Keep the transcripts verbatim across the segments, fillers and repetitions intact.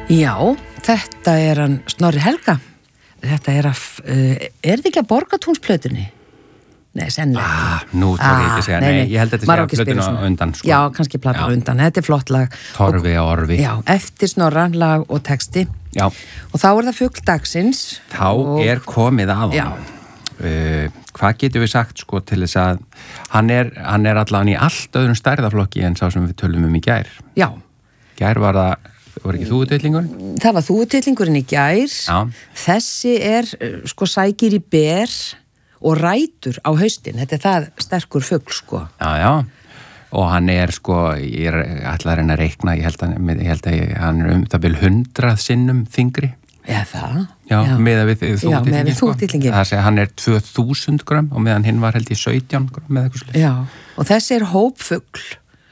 Já, þetta er hann Snorri Helga. Þetta er að, uh, er þetta ekki að Borgatúnsplötunni? Nei, sennilega ekki. Ah, nú þarf ég ekki að segja, nei, nei, ég held að þetta sé að plötuna undan, sko. Já, kannski plötuna undan, þetta er flott lag. Torfi og orfi. Já, eftir Snorra, lag og texti. Já. Og þá er það fugl dagsins. Þá og... er komið að hann. Uh, hvað getum við sagt, sko, til þess að hann er, hann er allan í allt öðrum stærðaflokki en sá sem við tölum um í gær. Já. Gær var það, var ekki þúfutillingurinn? Það var þúfutillingurinn í gær. Já. Þessi er, sko, sækir í ber og rætur á haustin. Þetta er það sterkur fugl, sko. Já, já. Og hann er, sko, ég er allar en að reikna, ég held að, ég held að hann er um það vil hundrað sinnum þingri. Já, það. Já, já. Með að við þúfutillingin, já, með þúfutillingin. Það segja, hann er tvö þúsund grömm og meðan hinn var held í sautján grömm með eitthvað slið. Já, og þessi er hópfugl.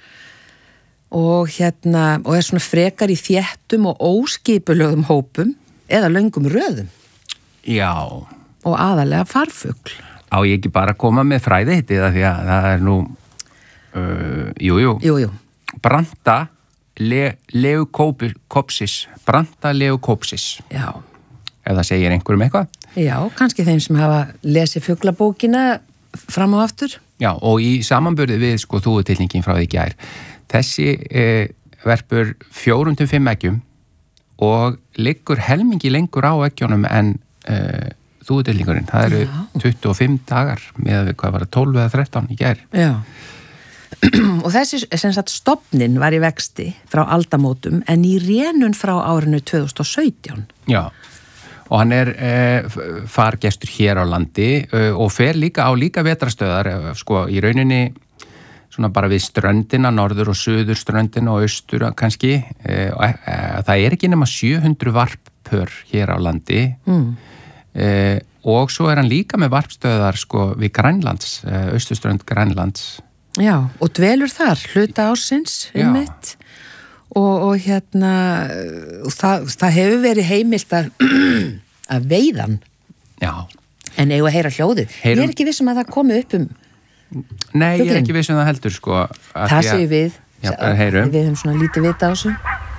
Og hérna, og er svona frekar í þéttum og óskipulögum hópum eða löngum röðum. Já. Og aðalega farfugl. Á ég ekki bara að koma með fræði hitti það því að það er nú, uh, jú, jú. Jú, jú. Branda le, leukopsis, Branda leukopsis. Já. Ef það segir einhverjum eitthvað. Já, kannski þeim sem hafa lesið fuglabókina fram og aftur. Já, og í samanburði við sko þúfutillingin frá því gær. Þessi eh, verpur fjórum til fimm eggjum og liggur helmingi lengur á eggjónum en eh, þúfutillingurinn. Það eru Já. tuttugu og fimm dagar með að við hvað var það tólf eða þrettán í gær. Já. Og þessi sem sagt stofnin var í vexti frá aldamótum en í rénun frá árinu tvö þúsund og sautján. Já. Og hann er eh, fargestur hér á landi eh, og fer líka á líka vetrastöðar, eh, sko í rauninni svona bara við ströndina, norður og söður ströndina og austur kannski. Eh, eh, það er ekki nema sjö hundruð varppör hér á landi mm. eh, og svo er hann líka með varpstöðar sko við Grænlands, eh, austurströnd Grænlands. Já, og dvelur þar hluta ársins um mitt. Og, og hérna það, það hefur verið heimilt að, að veiðan. Já. En eigum að heyra hljóðið. Heyrum... Ég er ekki vissum að það komi upp um Nei, fuglinn. Ég er ekki vissum það heldur sko. Það séu við. Já, heyrum. Við höfum svona lítið vita á þessu.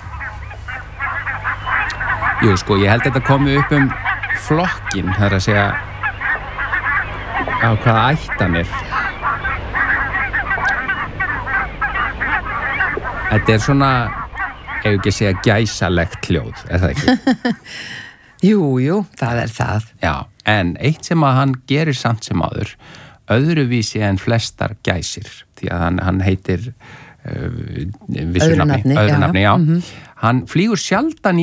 Jú, sko, ég held að þetta komi upp um flokkin, það er að segja á hvaða ættan er. Þetta er svona, ef ekki að segja gæsalegt hljóð, er það ekki? Jú, jú, það er það. Já, en eitt sem að hann gerir samt sem áður, öðruvísi en flestar gæsir, því að hann, hann heitir uh, vissu nafni, öðru nafni, já. Mm-hmm. Hann flýgur sjaldan í